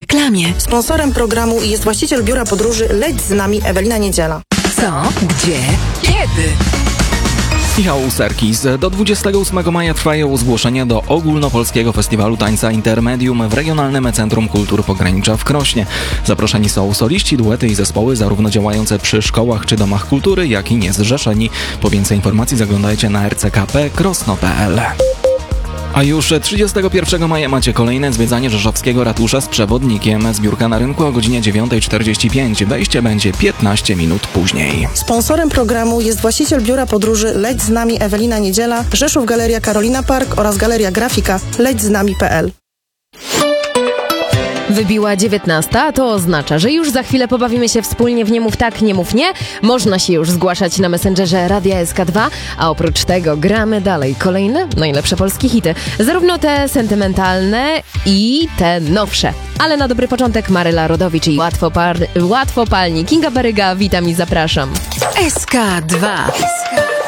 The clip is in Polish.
reklamie. Sponsorem programu jest właściciel biura podróży Leć z nami Ewelina Niedziela. Co? Gdzie? Kiedy? Michał Serkis. Do 28 maja trwają zgłoszenia do Ogólnopolskiego Festiwalu Tańca Intermedium w Regionalnym Centrum Kultur Pogranicza w Krośnie. Zaproszeni są soliści, duety i zespoły zarówno działające przy szkołach czy domach kultury, jak i niezrzeszeni. Po więcej informacji zaglądajcie na rckp.krosno.pl. A już 31 maja macie kolejne zwiedzanie rzeszowskiego ratusza z przewodnikiem. Zbiórka na rynku o godzinie 9:45. Wejście będzie 15 minut później. Sponsorem programu jest właściciel biura podróży Leć z nami Ewelina Niedziela, Rzeszów Galeria Karolina Park oraz Galeria Grafika lećznami.pl. Wybiła 19, a to oznacza, że już za chwilę pobawimy się wspólnie w Nie mów tak, nie mów nie. Można się już zgłaszać na Messengerze Radia SK2, a oprócz tego gramy dalej kolejne najlepsze polskie hity. Zarówno te sentymentalne i te nowsze. Ale na dobry początek Maryla Rodowicz i łatwopalni Kinga Baryga. Witam i zapraszam. SK2.